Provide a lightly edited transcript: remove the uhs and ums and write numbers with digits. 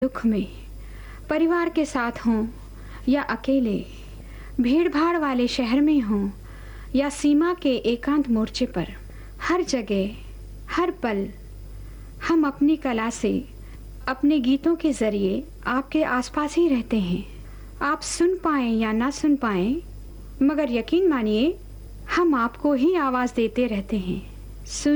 दुख में, परिवार के साथ हों या अकेले, भीड़-भाड़ वाले शहर में हों या सीमा के एकांत मोर्चे पर, हर जगह, हर पल हम अपनी कला से, अपने गीतों के ज़रिए आपके आसपास ही रहते हैं। आप सुन पाएँ या ना सुन पाएँ, मगर यकीन मानिए हम आपको ही आवाज़ देते रहते हैं।